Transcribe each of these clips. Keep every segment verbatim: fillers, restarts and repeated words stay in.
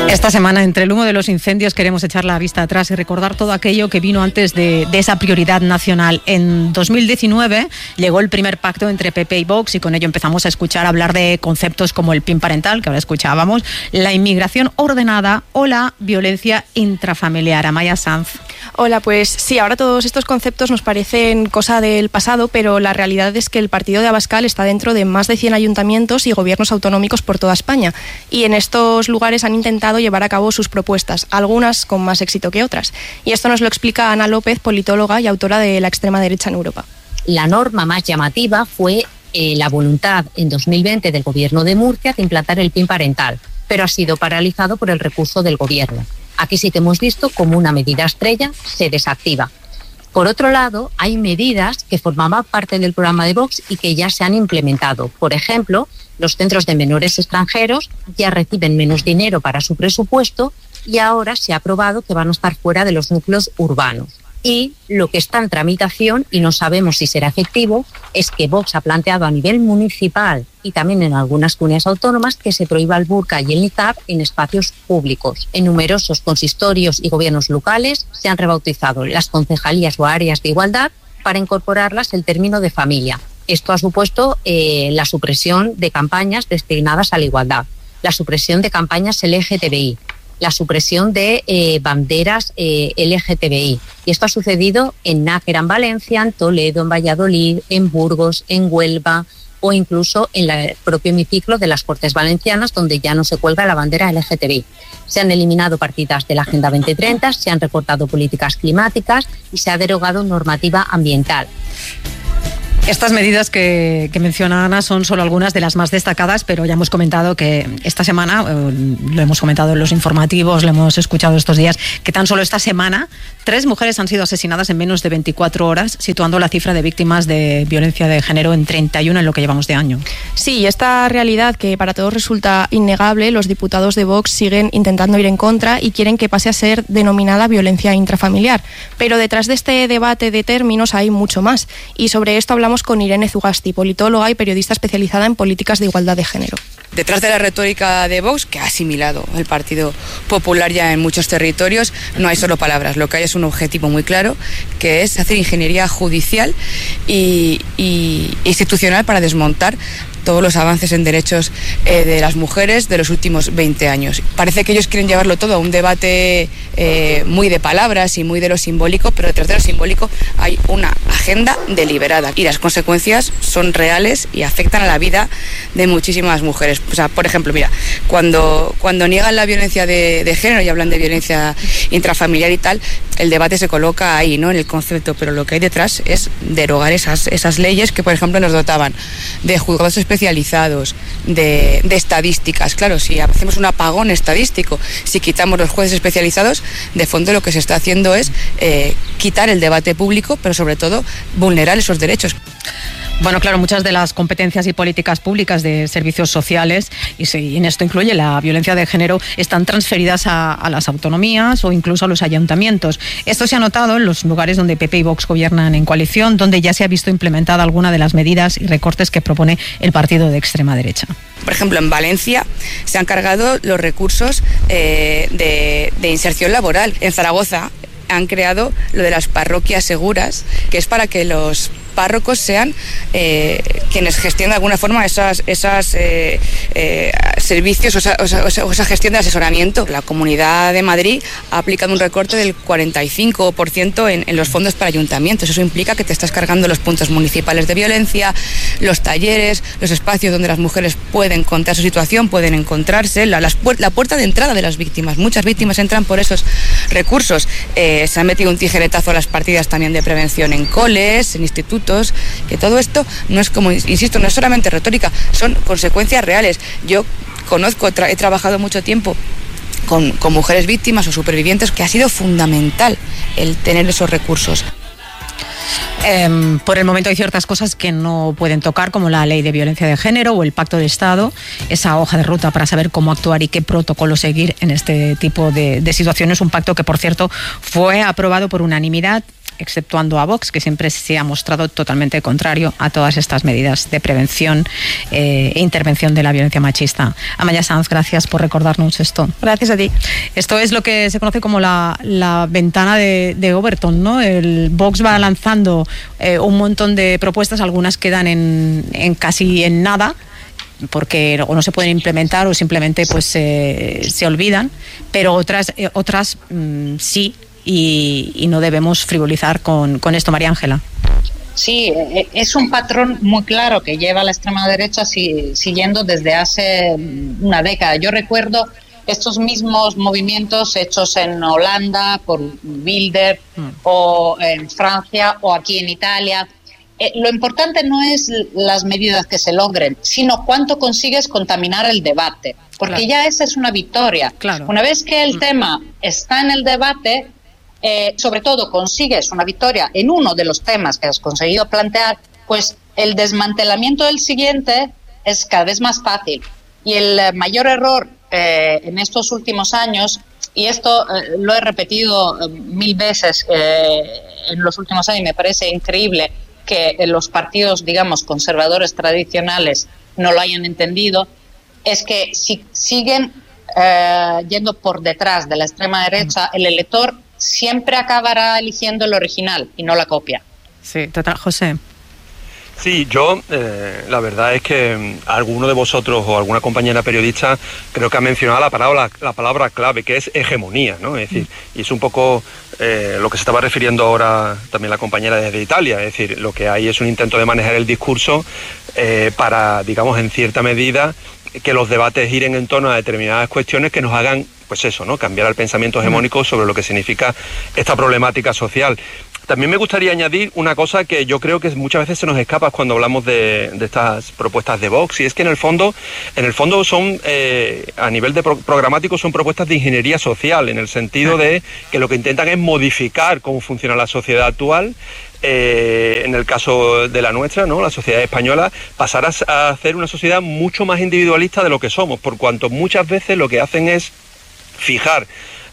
Esta semana, entre el humo de los incendios, queremos echar la vista atrás y recordar todo aquello que vino antes de, de esa prioridad nacional. En dos mil diecinueve llegó el primer pacto entre P P y Vox y con ello empezamos a escuchar hablar de conceptos como el P I N parental, que ahora escuchábamos, la inmigración ordenada o la violencia intrafamiliar. Amaya Sanz. Hola, pues sí, ahora todos estos conceptos nos parecen cosa del pasado, pero la realidad es que el partido de Abascal está dentro de más de cien ayuntamientos y gobiernos autonómicos por toda España. Y en estos lugares han intentado llevar a cabo sus propuestas, algunas con más éxito que otras. Y esto nos lo explica Ana López, politóloga y autora de La extrema derecha en Europa. La norma más llamativa fue eh, la voluntad en dos mil veinte del Gobierno de Murcia de implantar el P I N parental, pero ha sido paralizado por el recurso del Gobierno. Aquí sí que hemos visto cómo una medida estrella se desactiva. Por otro lado, hay medidas que formaban parte del programa de Vox y que ya se han implementado. Por ejemplo, los centros de menores extranjeros ya reciben menos dinero para su presupuesto y ahora se ha aprobado que van a estar fuera de los núcleos urbanos. Y lo que está en tramitación, y no sabemos si será efectivo, es que Vox ha planteado a nivel municipal y también en algunas comunidades autónomas que se prohíba el burka y el niqab en espacios públicos. En numerosos consistorios y gobiernos locales se han rebautizado las concejalías o áreas de igualdad para incorporarlas el término de familia. Esto ha supuesto eh, la supresión de campañas destinadas a la igualdad, la supresión de campañas L G T B I, la supresión de eh, banderas eh, L G T B I. Y esto ha sucedido en Nájera, en Valencia, en Toledo, en Valladolid, en Burgos, en Huelva o incluso en el propio hemiciclo de las Cortes Valencianas, donde ya no se cuelga la bandera L G T B I. Se han eliminado partidas de la Agenda veinte treinta, se han recortado políticas climáticas y se ha derogado normativa ambiental. Estas medidas que, que menciona Ana son solo algunas de las más destacadas, pero ya hemos comentado que esta semana, eh, lo hemos comentado en los informativos, lo hemos escuchado estos días, que tan solo esta semana tres mujeres han sido asesinadas en menos de veinticuatro horas, situando la cifra de víctimas de violencia de género en treinta y uno en lo que llevamos de año. Sí, esta realidad que para todos resulta innegable, los diputados de Vox siguen intentando ir en contra y quieren que pase a ser denominada violencia intrafamiliar. Pero detrás de este debate de términos hay mucho más, y sobre esto hablamos con Irene Zugasti, politóloga y periodista especializada en políticas de igualdad de género. Detrás de la retórica de Vox, que ha asimilado el Partido Popular ya en muchos territorios, no hay solo palabras, lo que hay es un objetivo muy claro, que es hacer ingeniería judicial y, y institucional para desmontar todos los avances en derechos eh, de las mujeres de los últimos veinte años. Parece que ellos quieren llevarlo todo a un debate eh, muy de palabras y muy de lo simbólico, pero detrás de lo simbólico hay una agenda deliberada y las consecuencias son reales y afectan a la vida de muchísimas mujeres. O sea, por ejemplo, mira, cuando, cuando niegan la violencia de, de género y hablan de violencia intrafamiliar y tal, el debate se coloca ahí, ¿no?, en el concepto, pero lo que hay detrás es derogar esas, esas leyes que, por ejemplo, nos dotaban de juzgados especializados, de, de estadísticas. Claro, si hacemos un apagón estadístico, si quitamos los jueces especializados, de fondo lo que se está haciendo es eh, quitar el debate público, pero sobre todo vulnerar esos derechos. Bueno, claro, muchas de las competencias y políticas públicas de servicios sociales, y, sí, y en esto incluye la violencia de género, están transferidas a, a las autonomías o incluso a los ayuntamientos. Esto se ha notado en los lugares donde P P y Vox gobiernan en coalición, donde ya se ha visto implementada alguna de las medidas y recortes que propone el partido de extrema derecha. Por ejemplo, en Valencia se han cargado los recursos eh, de, de inserción laboral. En Zaragoza han creado lo de las parroquias seguras, que es para que los párrocos sean eh, quienes gestionen de alguna forma esas, esas eh, eh, servicios o esa, o, esa, o esa gestión de asesoramiento. La Comunidad de Madrid ha aplicado un recorte del cuarenta y cinco por ciento en, en los fondos para ayuntamientos. Eso implica que te estás cargando los puntos municipales de violencia, los talleres, los espacios donde las mujeres pueden contar su situación, pueden encontrarse, la, las, la puerta de entrada de las víctimas. Muchas víctimas entran por esos recursos. Eh, se ha metido un tijeretazo a las partidas también de prevención en coles, en institutos, que todo esto no es, como insisto, no es solamente retórica, son consecuencias reales. Yo conozco, tra- he trabajado mucho tiempo con, con mujeres víctimas o supervivientes, que ha sido fundamental el tener esos recursos. Eh, por el momento hay ciertas cosas que no pueden tocar, como la ley de violencia de género o el pacto de Estado, esa hoja de ruta para saber cómo actuar y qué protocolo seguir en este tipo de, de situaciones. Un pacto que, por cierto, fue aprobado por unanimidad exceptuando a Vox, que siempre se ha mostrado totalmente contrario a todas estas medidas de prevención eh, e intervención de la violencia machista. Amaia Sanz, gracias por recordarnos esto. Gracias a ti. Esto es lo que se conoce como la, la ventana de, de Overton, ¿no? El Vox va lanzando eh, un montón de propuestas, algunas quedan en, en casi en nada, porque o no se pueden implementar o simplemente pues eh, se olvidan, pero otras eh, otras mmm, sí, y, y no debemos frivolizar con, con esto, María Ángela. Sí, es un patrón muy claro que lleva la extrema derecha si, siguiendo desde hace una década. Yo recuerdo estos mismos movimientos hechos en Holanda por Bilder, mm. o en Francia o aquí en Italia. Eh, lo importante no es las medidas que se logren, sino cuánto consigues contaminar el debate, porque claro. ya esa es una victoria. Claro. Una vez que el mm. tema está en el debate, eh, sobre todo consigues una victoria en uno de los temas que has conseguido plantear, pues el desmantelamiento del siguiente es cada vez más fácil. Y el mayor error eh, en estos últimos años, y esto eh, lo he repetido eh, mil veces eh, en los últimos años, y me parece increíble que los partidos, digamos, conservadores tradicionales no lo hayan entendido, es que si siguen eh, yendo por detrás de la extrema derecha, el elector siempre acabará eligiendo el original y no la copia. Sí, total, José. Sí, yo, eh, la verdad es que alguno de vosotros o alguna compañera periodista creo que ha mencionado la palabra, la palabra clave, que es hegemonía, ¿no? Es decir, y es un poco eh, lo que se estaba refiriendo ahora también la compañera desde Italia, es decir, lo que hay es un intento de manejar el discurso eh, para, digamos, en cierta medida, que los debates giren en torno a determinadas cuestiones que nos hagan, pues eso, ¿no? Cambiar el pensamiento hegemónico sobre lo que significa esta problemática social. También me gustaría añadir una cosa que yo creo que muchas veces se nos escapa cuando hablamos de, de estas propuestas de Vox, y es que en el fondo, en el fondo son, eh, a nivel de pro programático, son propuestas de ingeniería social, en el sentido de que lo que intentan es modificar cómo funciona la sociedad actual. Eh, en el caso de la nuestra, ¿no?, la sociedad española, pasar a, a hacer una sociedad mucho más individualista de lo que somos, por cuanto muchas veces lo que hacen es fijar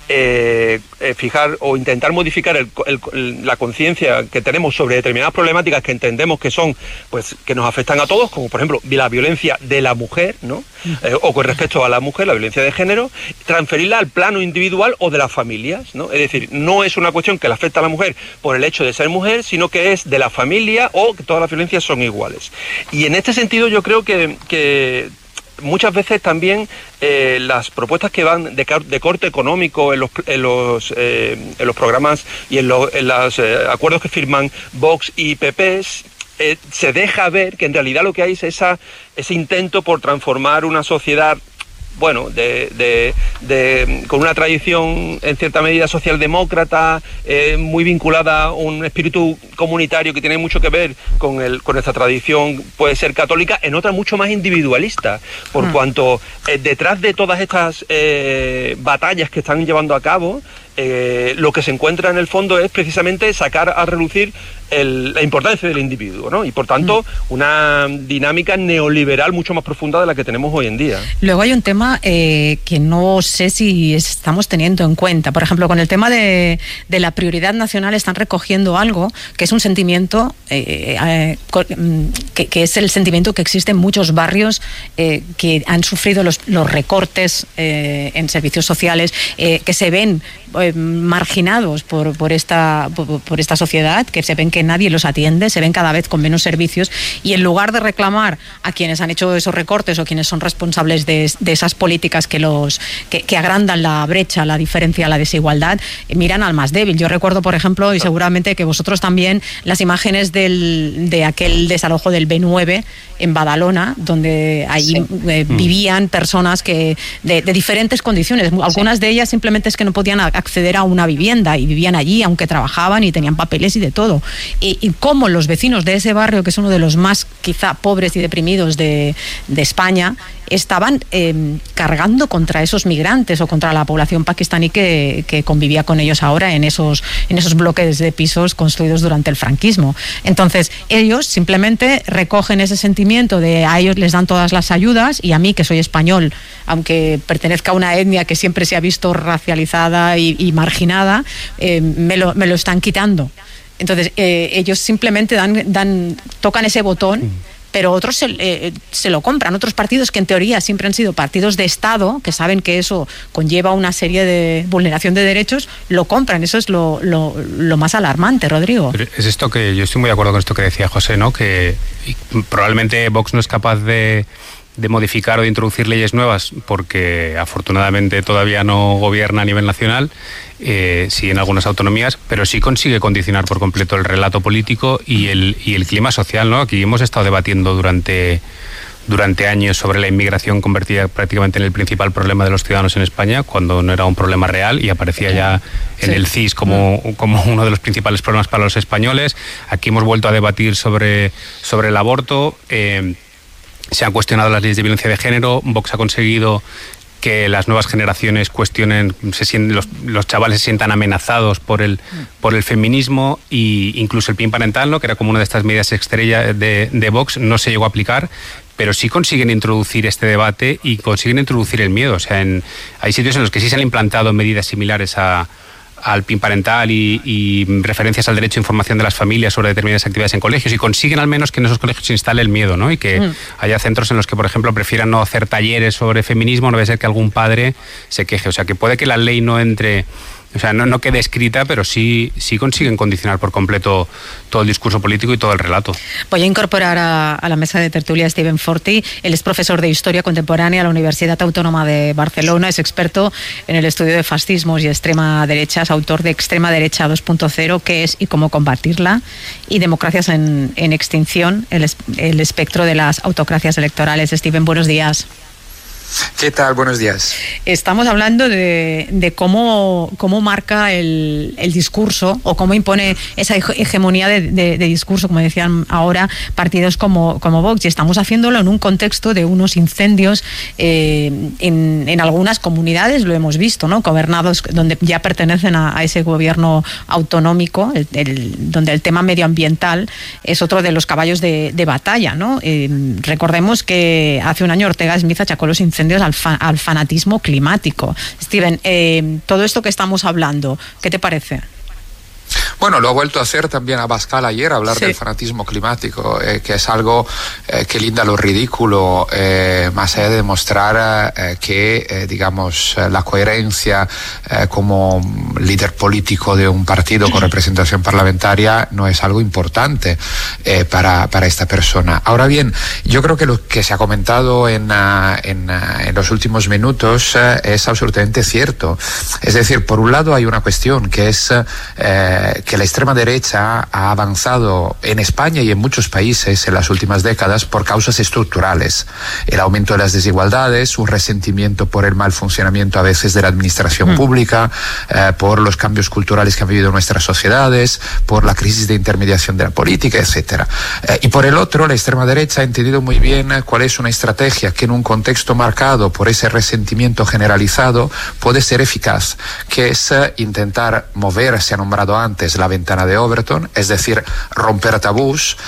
Eh, eh, fijar o intentar modificar el, el, la conciencia que tenemos sobre determinadas problemáticas que entendemos que son, pues, que nos afectan a todos, como por ejemplo la violencia de la mujer, ¿no? Eh, o con respecto a la mujer, la violencia de género, transferirla al plano individual o de las familias, ¿no? Es decir, no es una cuestión que le afecta a la mujer por el hecho de ser mujer, sino que es de la familia, o que todas las violencias son iguales. Y en este sentido yo creo que, que muchas veces también eh, las propuestas que van de, de corte económico en los, en los, eh, en los programas y en los en los, eh, acuerdos que firman Vox y P P, eh, se deja ver que en realidad lo que hay es esa, ese intento por transformar una sociedad, bueno, de, de, de, con una tradición en cierta medida socialdemócrata, eh, muy vinculada a un espíritu comunitario que tiene mucho que ver con, el, con esta tradición, puede ser católica, en otra mucho más individualista, por mm. cuanto eh, detrás de todas estas eh, batallas que están llevando a cabo, Eh, lo que se encuentra en el fondo es precisamente sacar a relucir el, la importancia del individuo, ¿no? Y por tanto, mm. una dinámica neoliberal mucho más profunda de la que tenemos hoy en día. Luego hay un tema eh, que no sé si estamos teniendo en cuenta. Por ejemplo, con el tema de, de la prioridad nacional están recogiendo algo que es un sentimiento eh, eh, que, que es el sentimiento que existe en muchos barrios eh, que han sufrido los, los recortes eh, en servicios sociales, eh, que se ven eh, marginados por, por, esta, por, por esta sociedad, que se ven que nadie los atiende, se ven cada vez con menos servicios, y en lugar de reclamar a quienes han hecho esos recortes o quienes son responsables de, de esas políticas que, los, que, que agrandan la brecha, la diferencia, la desigualdad, eh, miran al más débil. Yo recuerdo, por ejemplo, y seguramente que vosotros también, las imágenes del, de aquel desalojo del B nueve en Badalona, donde allí sí. eh, vivían personas que de, de diferentes condiciones. Algunas sí. de ellas simplemente es que no podían acceder a una vivienda y vivían allí, aunque trabajaban y tenían papeles y de todo. Y, y cómo los vecinos de ese barrio, que es uno de los más quizá pobres y deprimidos de, de España, estaban eh, cargando contra esos migrantes o contra la población pakistaní que, que convivía con ellos ahora en esos, en esos bloques de pisos construidos durante el franquismo. Entonces, ellos simplemente recogen ese sentimiento de a ellos les dan todas las ayudas, y a mí, que soy español, aunque pertenezca a una etnia que siempre se ha visto racializada y, y marginada, eh, me, lo, me lo están quitando. Entonces, eh, ellos simplemente dan, dan, tocan ese botón, mm. pero otros se, eh, se lo compran. Otros partidos que en teoría siempre han sido partidos de Estado, que saben que eso conlleva una serie de vulneración de derechos, lo compran. Eso es lo, lo, lo más alarmante, Rodrigo. Pero es esto que yo estoy muy de acuerdo con esto que decía José, ¿no? Que probablemente Vox no es capaz de... de modificar o de introducir leyes nuevas porque afortunadamente todavía no gobierna a nivel nacional, eh, sí en algunas autonomías, pero sí consigue condicionar por completo el relato político y el, y el clima social, ¿no? Aquí hemos estado debatiendo durante, durante años sobre la inmigración convertida prácticamente en el principal problema de los ciudadanos en España, cuando no era un problema real y aparecía ya en sí. el C I S como, como uno de los principales problemas para los españoles. Aquí hemos vuelto a debatir sobre, sobre el aborto. Eh, Se han cuestionado las leyes de violencia de género. Vox ha conseguido que las nuevas generaciones cuestionen, se sienten, los, los chavales se sientan amenazados por el, por el feminismo, e incluso el P I N parental, ¿no? Que era como una de estas medidas estrella de, de Vox, no se llegó a aplicar, pero sí consiguen introducir este debate y consiguen introducir el miedo. O sea, en, hay sitios en los que sí se han implantado medidas similares a al P I N parental y, y referencias al derecho a información de las familias sobre determinadas actividades en colegios, y consiguen al menos que en esos colegios se instale el miedo, ¿no? Y que mm. haya centros en los que, por ejemplo, prefieran no hacer talleres sobre feminismo, no debe ser que algún padre se queje. O sea, que puede que la ley no entre... O sea, no, no quede escrita, pero sí, sí consiguen condicionar por completo todo el discurso político y todo el relato. Voy a incorporar a, a la mesa de tertulia a Steven Forti. Él es profesor de Historia Contemporánea a la Universidad Autónoma de Barcelona, es experto en el estudio de fascismos y extrema derecha, es autor de Extrema Derecha dos punto cero, qué es y cómo combatirla, y Democracias en, en extinción, el, el espectro de las autocracias electorales. Steven, buenos días. ¿Qué tal? Buenos días. Estamos hablando de, de cómo, cómo marca el, el discurso o cómo impone esa hegemonía de, de, de discurso, como decían ahora, partidos como, como Vox, y estamos haciéndolo en un contexto de unos incendios eh, en, en algunas comunidades, lo hemos visto, ¿no? Gobernados donde ya pertenecen a, a ese gobierno autonómico, el, el, donde el tema medioambiental es otro de los caballos de, de batalla, ¿no? Eh, recordemos que hace un año Ortega Smith achacó los incendios Al, fa, al fanatismo climático. Steven, eh, todo esto que estamos hablando, ¿qué te parece? Bueno, lo ha vuelto a hacer también Abascal ayer, hablar sí. del fanatismo climático, eh, que es algo eh, que linda lo ridículo, eh, más allá de demostrar eh, que, eh, digamos, eh, la coherencia eh, como líder político de un partido con representación parlamentaria no es algo importante eh, para, para esta persona. Ahora bien, yo creo que lo que se ha comentado en, uh, en, uh, en los últimos minutos uh, es absolutamente cierto. Es decir, por un lado hay una cuestión que es eh, que la extrema derecha ha avanzado en España y en muchos países en las últimas décadas por causas estructurales. El aumento de las desigualdades, un resentimiento por el mal funcionamiento a veces de la administración mm. pública, eh, por los cambios culturales que han vivido nuestras sociedades, por la crisis de intermediación de la política, etcétera. Eh, y por el otro, la extrema derecha ha entendido muy bien cuál es una estrategia que en un contexto marcado por ese resentimiento generalizado puede ser eficaz, que es eh, intentar mover, se ha nombrado antes, la ventana de Overton, es decir, romper tabús,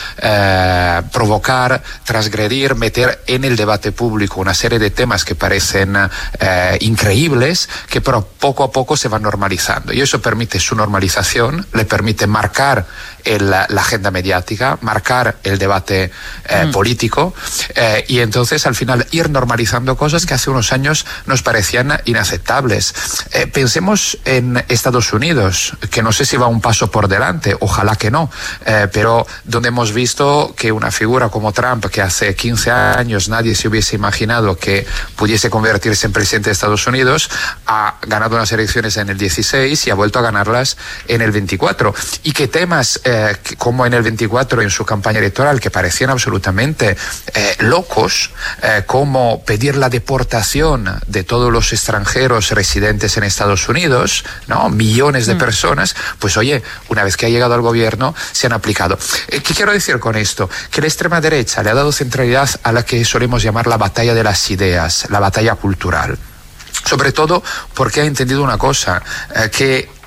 eh, provocar, transgredir, meter en el debate público una serie de temas que parecen eh, increíbles, que pero poco a poco se van normalizando. Y eso permite su normalización, le permite marcar el, la agenda mediática, marcar el debate eh, mm. político, eh, y entonces al final ir normalizando cosas que hace unos años nos parecían inaceptables. Eh, pensemos en Estados Unidos, que no sé si va un paso por delante, ojalá que no, eh, pero donde hemos visto que una figura como Trump, que hace quince años nadie se hubiese imaginado que pudiese convertirse en presidente de Estados Unidos, ha ganado unas elecciones en el dieciséis y ha vuelto a ganarlas en el veinticuatro, y que temas eh, como en el veinticuatro en su campaña electoral, que parecían absolutamente eh, locos, eh, como pedir la deportación de todos los extranjeros residentes en Estados Unidos, ¿no? Millones de mm. personas, pues oye, una vez que ha llegado al gobierno, se han aplicado. ¿Qué quiero decir con esto? Que la extrema derecha le ha dado centralidad a la que solemos llamar la batalla de las ideas, la batalla cultural. Sobre todo porque ha entendido una cosa, eh, que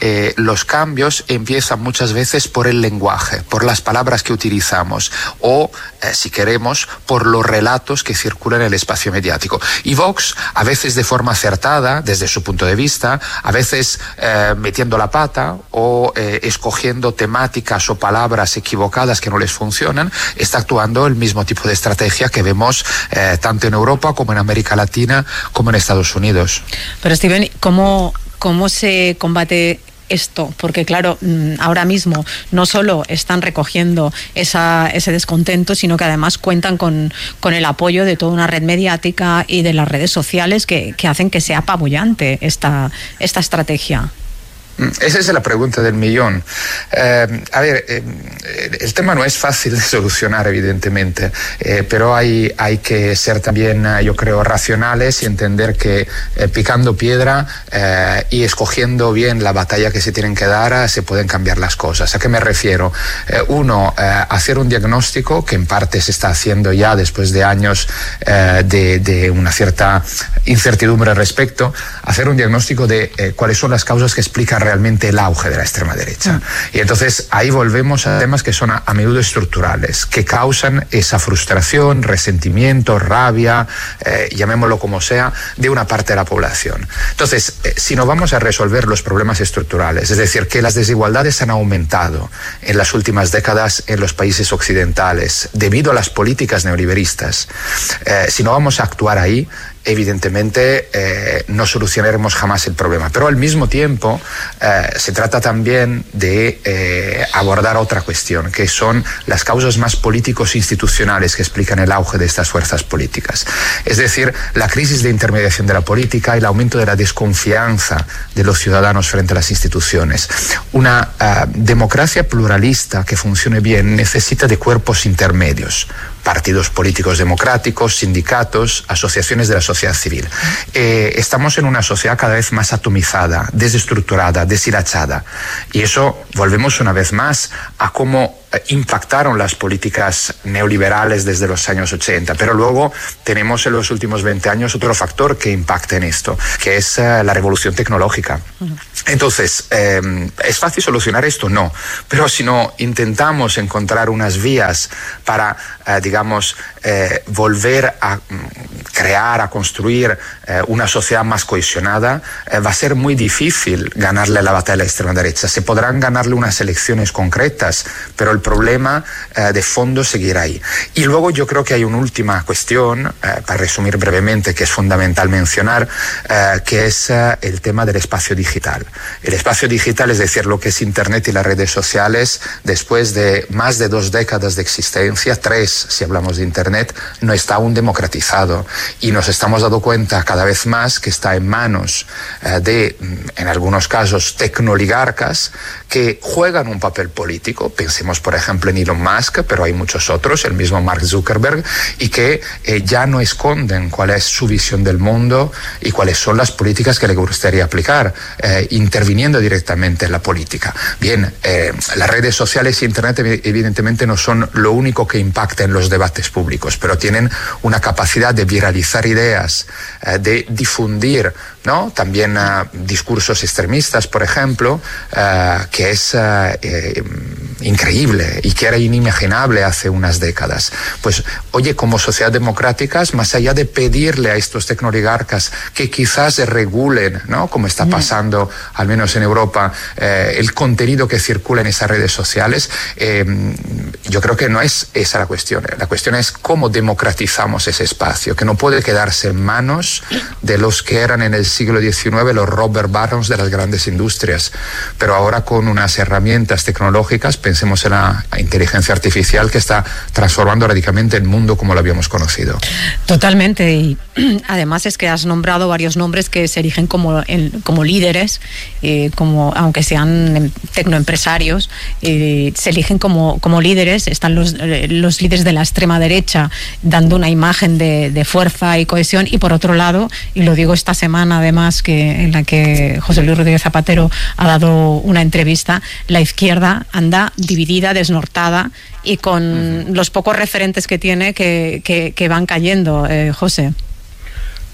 eh, los cambios empiezan muchas veces por el lenguaje, por las palabras que utilizamos o, eh, si queremos, por los relatos que circulan en el espacio mediático. Y Vox, a veces de forma acertada, desde su punto de vista, a veces eh, metiendo la pata o eh, escogiendo temáticas o palabras equivocadas que no les funcionan, está actuando el mismo tipo de estrategia que vemos eh, tanto en Europa como en América Latina como en Estados Unidos. Pero Steven, ¿cómo, cómo se combate esto? Porque claro, ahora mismo no solo están recogiendo esa, ese descontento, sino que además cuentan con, con el apoyo de toda una red mediática y de las redes sociales que, que hacen que sea apabullante esta, esta estrategia. Esa es la pregunta del millón. Eh, a ver, eh, el tema no es fácil de solucionar, evidentemente, eh, pero hay, hay que ser también, yo creo, racionales y entender que eh, picando piedra eh, y escogiendo bien la batalla que se tienen que dar, se pueden cambiar las cosas. ¿A qué me refiero? Eh, uno, eh, hacer un diagnóstico, que en parte se está haciendo ya después de años eh, de, de una cierta incertidumbre al respecto, hacer un diagnóstico de eh, cuáles son las causas que explican realmente el auge de la extrema derecha. Y entonces ahí volvemos a temas que son a, a menudo estructurales, que causan esa frustración, resentimiento, rabia, eh, llamémoslo como sea, de una parte de la población. Entonces, eh, si no vamos a resolver los problemas estructurales, es decir, que las desigualdades han aumentado en las últimas décadas en los países occidentales debido a las políticas neoliberalistas, eh, si no vamos a actuar ahí, evidentemente eh, no solucionaremos jamás el problema. Pero al mismo tiempo eh, se trata también de eh, abordar otra cuestión, que son las causas más políticos institucionales que explican el auge de estas fuerzas políticas. Es decir, la crisis de intermediación de la política y el aumento de la desconfianza de los ciudadanos frente a las instituciones. Una uh, democracia pluralista que funcione bien necesita de cuerpos intermedios, partidos políticos democráticos, sindicatos, asociaciones de la sociedad civil. Eh, estamos en una sociedad cada vez más atomizada, desestructurada, deshilachada. Y eso, volvemos una vez más a cómo impactaron las políticas neoliberales desde los años ochenta, pero luego tenemos en los últimos veinte años otro factor que impacta en esto, que es uh, la revolución tecnológica. Uh-huh. Entonces, eh, ¿es fácil solucionar esto? No, pero si no intentamos encontrar unas vías para, uh, digamos, eh, volver a um, crear, a construir eh, una sociedad más cohesionada, eh, va a ser muy difícil ganarle la batalla a la extrema derecha. Se podrán ganarle unas elecciones concretas, pero el problema eh, de fondo seguirá ahí. Y luego yo creo que hay una última cuestión, eh, para resumir brevemente, que es fundamental mencionar, eh, que es eh, el tema del espacio digital. El espacio digital, es decir, lo que es Internet y las redes sociales, después de más de dos décadas de existencia, tres si hablamos de Internet, no está aún democratizado. Y nos estamos dando cuenta cada vez más que está en manos eh, de, en algunos casos, tecnooligarcas que juegan un papel político. Pensemos, por ejemplo, en Elon Musk, pero hay muchos otros, el mismo Mark Zuckerberg, y que eh, ya no esconden cuál es su visión del mundo y cuáles son las políticas que le gustaría aplicar, eh, interviniendo directamente en la política. Bien, eh, las redes sociales y Internet evidentemente no son lo único que impacta en los debates públicos, pero tienen una capacidad de viralizar ideas, eh, de difundir, ¿no? También uh, discursos extremistas, por ejemplo, uh, que es uh, eh, increíble y que era inimaginable hace unas décadas. Pues, oye, como sociedad democráticas, más allá de pedirle a estos tecnooligarcas que quizás regulen, ¿no? Como está pasando, al menos en Europa, eh, el contenido que circula en esas redes sociales, eh, yo creo que no es esa la cuestión. La cuestión es cómo democratizamos ese espacio, que no puede quedarse en manos de los que eran en el siglo diecinueve los Robert Barons de las grandes industrias, pero ahora con unas herramientas tecnológicas, pensemos en la inteligencia artificial que está transformando radicalmente el mundo como lo habíamos conocido. Totalmente, y además es que has nombrado varios nombres que se erigen como, en, como líderes, eh, como, aunque sean tecnoempresarios, eh, se eligen como, como líderes. Están los, eh, los líderes de la extrema derecha dando una imagen de, de fuerza y cohesión, y por otro lado, y lo digo esta semana además, que en la que José Luis Rodríguez Zapatero ha dado una entrevista, la izquierda anda dividida, desnortada y con uh-huh. los pocos referentes que tiene que, que, que van cayendo, eh, José.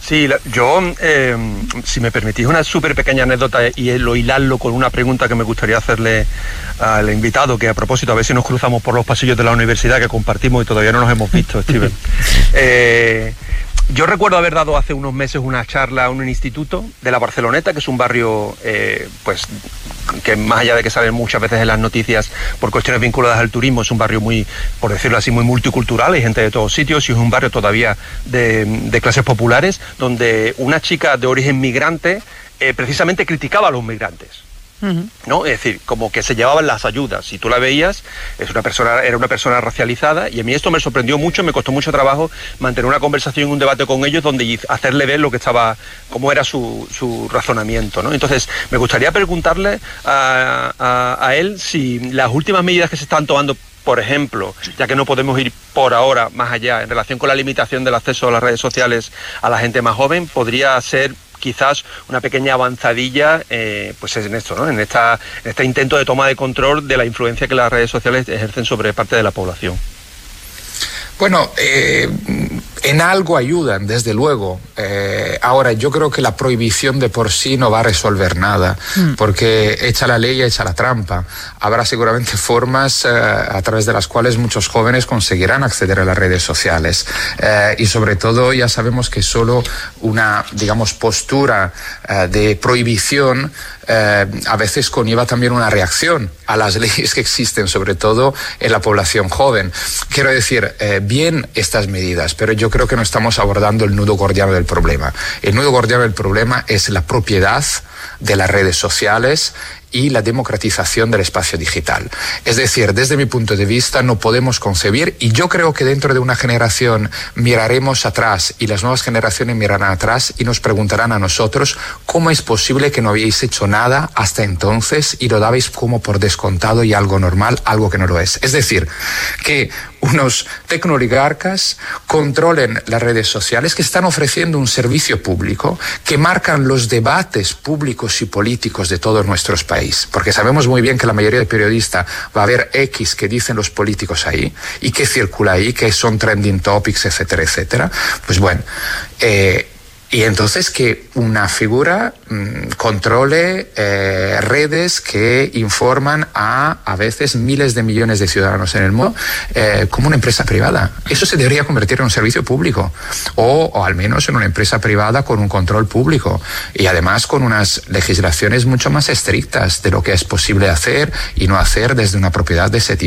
Sí, yo, eh, si me permitís una súper pequeña anécdota y lo hilarlo con una pregunta que me gustaría hacerle al invitado, que a propósito, a ver si nos cruzamos por los pasillos de la universidad que compartimos y todavía no nos hemos visto, Steven. eh, Yo recuerdo haber dado hace unos meses una charla en un instituto de la Barceloneta, que es un barrio, eh, pues, que más allá de que salen muchas veces en las noticias por cuestiones vinculadas al turismo, es un barrio muy, por decirlo así, muy multicultural, hay gente de todos sitios y es un barrio todavía de, de clases populares, donde una chica de origen migrante eh, precisamente criticaba a los migrantes. Uh-huh. ¿No? Es decir, como que se llevaban las ayudas. Si tú la veías, es una persona, era una persona racializada, y a mí esto me sorprendió mucho, me costó mucho trabajo mantener una conversación y un debate con ellos donde hacerle ver lo que estaba, cómo era su, su razonamiento, ¿no? Entonces, me gustaría preguntarle a, a, a él si las últimas medidas que se están tomando, por ejemplo, ya que no podemos ir por ahora más allá en relación con la limitación del acceso a las redes sociales a la gente más joven, podría ser quizás una pequeña avanzadilla eh, pues en esto, ¿no? En, esta, en este intento de toma de control de la influencia que las redes sociales ejercen sobre parte de la población. Bueno, eh, en algo ayudan, desde luego. Eh, ahora, yo creo que la prohibición de por sí no va a resolver nada, mm. porque hecha la ley, hecha la trampa. Habrá seguramente formas eh, a través de las cuales muchos jóvenes conseguirán acceder a las redes sociales. Eh, y sobre todo, ya sabemos que solo una, digamos, postura eh, de prohibición Eh, a veces conlleva también una reacción a las leyes que existen, sobre todo en la población joven. Quiero decir, eh, bien estas medidas, pero yo creo que no estamos abordando el nudo gordiano del problema. El nudo gordiano del problema es la propiedad de las redes sociales y la democratización del espacio digital. Es decir, desde mi punto de vista no podemos concebir, y yo creo que dentro de una generación miraremos atrás y las nuevas generaciones mirarán atrás y nos preguntarán a nosotros cómo es posible que no habéis hecho nada hasta entonces y lo dabais como por descontado y algo normal, algo que no lo es. Es decir, que unos tecnooligarcas controlen las redes sociales, que están ofreciendo un servicio público, que marcan los debates públicos y políticos de todos nuestros países, porque sabemos muy bien que la mayoría de periodistas va a ver X que dicen los políticos ahí y que circula ahí, que son trending topics, etcétera, etcétera. Pues bueno, eh, y entonces que una figura mmm, controle eh, redes que informan a a veces miles de millones de ciudadanos en el mundo eh, como una empresa privada. Eso se debería convertir en un servicio público o, o al menos en una empresa privada con un control público y además con unas legislaciones mucho más estrictas de lo que es posible hacer y no hacer desde una propiedad de ese tipo.